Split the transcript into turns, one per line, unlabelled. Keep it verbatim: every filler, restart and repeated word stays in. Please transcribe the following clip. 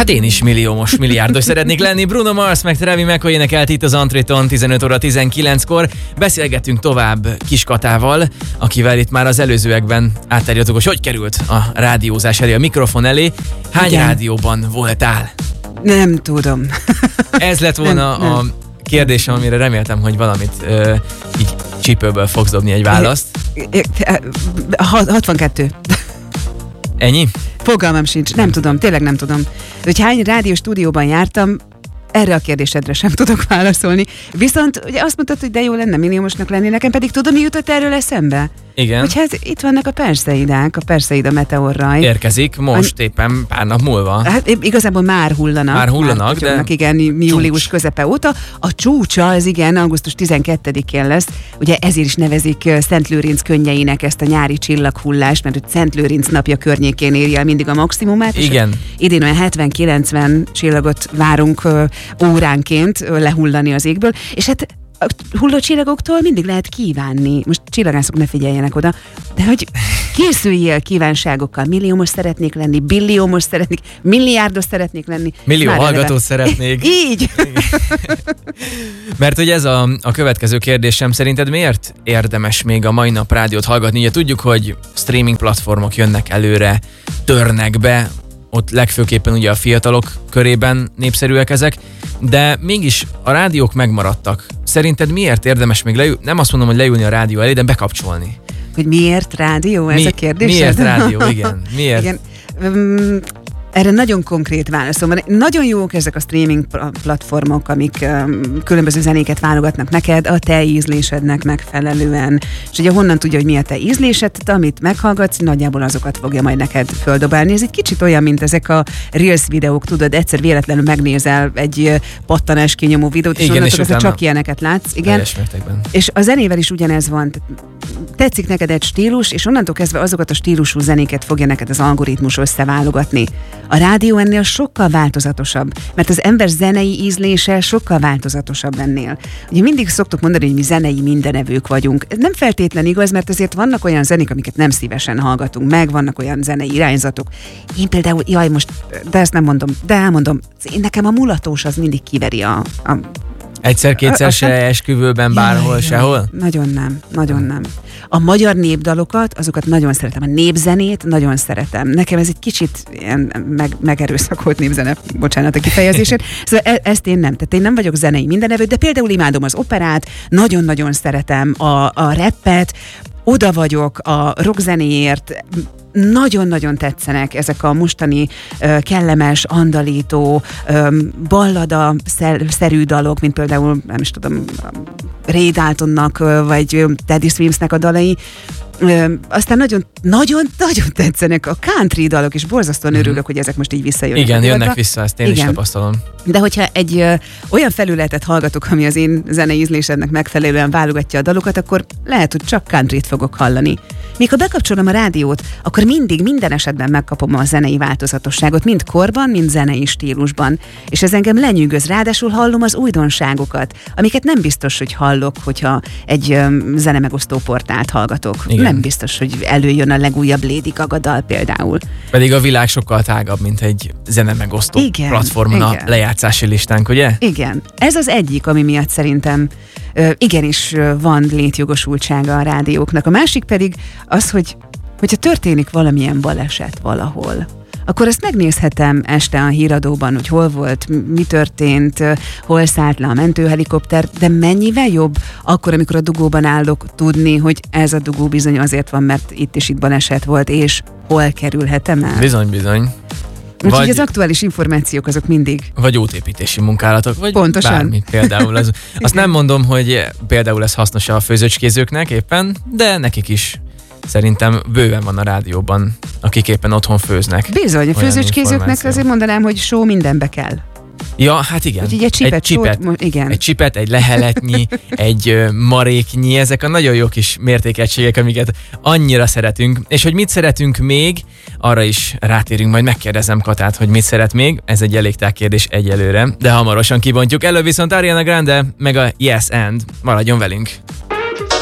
Hát én is milliómos, milliárdos szeretnék lenni. Bruno Mars meg Travis McCoy énekelt itt az Antréton tizenöt óra tizenkilenckor. Beszélgettünk tovább Kis Katával, akivel itt már az előzőekben áttárgyaltuk, hogy hogy került a rádiózás elé, a mikrofon elé. Hány Igen. rádióban voltál?
Nem tudom.
Ez lett volna nem, nem. a kérdésem, amire reméltem, hogy valamit ö, így csípőből fogsz dobni egy választ.
hatvankettő.
Ennyi?
Fogalmam sincs, nem tudom, tényleg nem tudom. Hogy hány rádió stúdióban jártam, erre a kérdésedre sem tudok válaszolni. Viszont ugye azt mondtad, hogy de jó lenne milliómosnak lenni, nekem pedig tudom, mi jutott erről eszembe?
Igen.
Hogy hát itt vannak a Perseidák, a Perseida meteorraj.
Érkezik most a... éppen pár nap múlva.
Hát igazából már hullanak.
Már hullanak, már de...
igen, július közepe óta. A csúcsa az igen, augusztus tizenkettedikén lesz. Ugye ezért is nevezik Szent Lőrinc könnyeinek ezt a nyári csillaghullást, mert hogy Szent Lőrinc napja környékén éri el mindig a maximumát.
Igen.
Idén olyan hetven-kilencven csillagot várunk óránként lehullani az égből, és hát a hulló csillagoktól mindig lehet kívánni. Most csillagászok ne figyeljenek oda, de hogy készüljél kívánságokkal. Milliómos szeretnék lenni, billiómos szeretnék, milliárdos szeretnék lenni.
Millió hallgatót szeretnék.
Így.
Mert hogy ez a, a következő kérdésem, szerinted miért érdemes még a mai nap rádiót hallgatni? Ugye tudjuk, hogy streaming platformok jönnek előre, törnek be, ott legfőképpen ugye a fiatalok körében népszerűek ezek, de mégis a rádiók megmaradtak. Szerinted miért érdemes még leül, nem azt mondom, hogy leülni a rádió elé, de bekapcsolni?
Hogy miért rádió, ez Mi, a kérdés?
Miért rádió, igen. Miért?
Igen. Um, Erre nagyon konkrét válaszom van. Nagyon jók ezek a streaming platformok, amik um, különböző zenéket válogatnak neked, a te ízlésednek megfelelően. És ugye honnan tudja, hogy mi a te ízlésed, amit meghallgatsz, nagyjából azokat fogja majd neked földobálni. Ez egy kicsit olyan, mint ezek a Reels videók, tudod, egyszer véletlenül megnézel egy pattanás kinyomó videót, és
igen,
onnantól és csak ilyeneket látsz. Igen. És a zenével is ugyanez van. Tetszik neked egy stílus, és onnantól kezdve azokat a stílusú zenéket fogja neked az algoritmus összeválogatni. A rádió ennél sokkal változatosabb, mert az ember zenei ízlése sokkal változatosabb ennél. Ugye mindig szoktuk mondani, hogy mi zenei mindenevők vagyunk. Ez nem feltétlen igaz, mert azért vannak olyan zenék, amiket nem szívesen hallgatunk meg, vannak olyan zenei irányzatok. Én például, jaj, most, de ezt nem mondom, de elmondom, én nekem a mulatós az mindig kiveri a... a
Egyszer-kétszer se esküvőben, bárhol, jaj, sehol?
Jaj, nagyon nem, nagyon nem. A magyar népdalokat, azokat nagyon szeretem. A népzenét nagyon szeretem. Nekem ez egy kicsit ilyen meg, megerőszakolt népzene, bocsánat a kifejezését. Szóval e- ezt én nem. Tehát én nem vagyok zenei mindenevő, de például imádom az operát, nagyon-nagyon szeretem a, a rappet, oda vagyok a rockzenéért, nagyon-nagyon tetszenek ezek a mostani uh, kellemes, andalító, um, ballada-szerű dalok, mint például, nem is tudom, Ray Daltonnak, uh, vagy um, Teddy Swimmsnek a dalai. Um, aztán nagyon, nagyon, nagyon tetszenek a country dalok, és borzasztóan mm-hmm. örülök, hogy ezek most így visszajönnek.
Igen, jönnek vissza, ezt én Igen. is tapasztalom.
De hogyha egy ö, olyan felületet hallgatok, ami az én zenei ízlésednek megfelelően válogatja a dalokat, akkor lehet, hogy csak countryt fogok hallani. Míg ha bekapcsolom a rádiót, akkor mindig, minden esetben megkapom a zenei változatosságot, mind korban, mind zenei stílusban. És ez engem lenyűgöz, ráadásul hallom az újdonságokat, amiket nem biztos, hogy hallok, hogyha egy ö, zenemegosztó portált hallgatok. Igen. Nem biztos, hogy előjön a legújabb Lady Gaga dal például.
Pedig a világ sokkal tágabb, mint egy zenemegosztó
igen,
platformon a lejátszási listánk, ugye?
Igen. Ez az egyik, ami miatt szerintem ö, igenis van létjogosultsága a rádióknak. A másik pedig az, hogy hogyha történik valamilyen baleset valahol, akkor ezt megnézhetem este a híradóban, hogy hol volt, mi történt, hol szállt le a mentőhelikopter, de mennyivel jobb akkor, amikor a dugóban állok, tudni, hogy ez a dugó bizony azért van, mert itt is itt baleset volt, és hol kerülhetem el?
Bizony, bizony.
Úgyhogy vagy, az aktuális információk azok mindig.
Vagy útépítési munkálatok, vagy
pontosan.
Bármi például. Az, azt nem mondom, hogy például ez hasznos a főzőcskézőknek éppen, de nekik is szerintem bőven van a rádióban, akik éppen otthon főznek.
Bizony, a főzőcskézőknek azért mondanám, hogy só mindenbe kell.
Ja, hát igen.
Egy, egy csipet,
egy, csipet
sót, igen.
egy csipet, egy leheletnyi, egy ö, maréknyi, ezek a nagyon jó kis mértékegységek, amiket annyira szeretünk. És hogy mit szeretünk még, arra is rátérünk, majd megkérdezem Katát, hogy mit szeret még. Ez egy elég tág kérdés egyelőre, de hamarosan kibontjuk. Előbb viszont Ariana Grande, meg a Yes and. Maradjon velünk!